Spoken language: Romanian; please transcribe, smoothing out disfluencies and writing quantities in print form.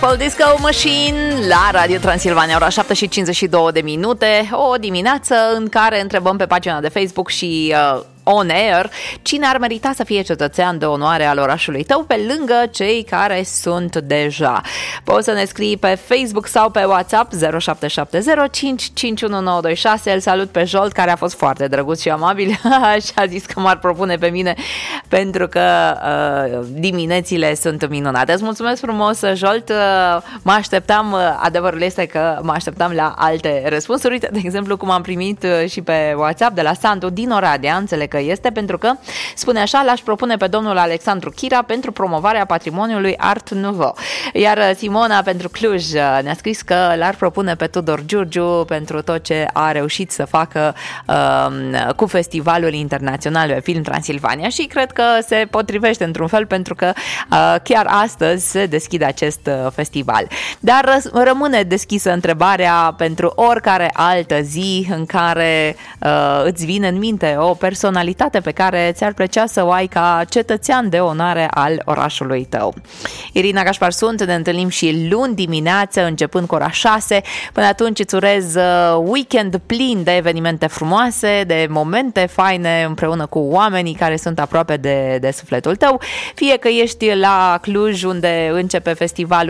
Purple Disco Machine la Radio Transilvania, ora 7:52. O dimineață în care întrebăm pe pagina de Facebook și on air cine ar merita să fie cetățean de onoare al orașului tău pe lângă cei care sunt deja. Poți să ne scrii pe Facebook sau pe WhatsApp 0770 Îl salut pe Jolt, care a fost foarte drăguț și amabil și a zis că m-ar propune pe mine pentru că diminețile sunt minunate. Îți mulțumesc frumos, Jolt. Mă așteptam, adevărul este că mă așteptam la alte răspunsuri. Uite, de exemplu, cum am primit și pe WhatsApp de la Sandu din Oradea, înțeleg că este, pentru că spune așa: l-aș propune pe domnul Alexandru Chira pentru promovarea patrimoniului Art Nouveau. Iar Simona pentru Cluj ne-a scris că l-ar propune pe Tudor Giurgiu pentru tot ce a reușit să facă cu Festivalul Internațional de Film Transilvania și cred că se potrivește într-un fel pentru că chiar astăzi se deschide acest festival. Dar rămâne deschisă întrebarea pentru oricare altă zi în care îți vine în minte o personalitate pe care ți-ar plăcea să o ai ca cetățean de onoare al orașului tău. Irina Gașpar sunt, ne întâlnim și luni dimineață începând cu ora 6. Până atunci îți urez weekend plin de evenimente frumoase, de momente faine împreună cu oamenii care sunt aproape de sufletul tău. Fie că ești la Cluj, unde începe festivalul